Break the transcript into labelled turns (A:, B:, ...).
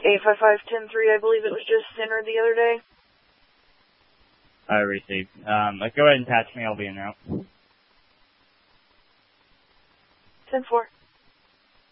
A: 855-103, I believe it was just centered the other day.
B: I received. Go ahead and patch me. I'll be en route.
A: 10-4.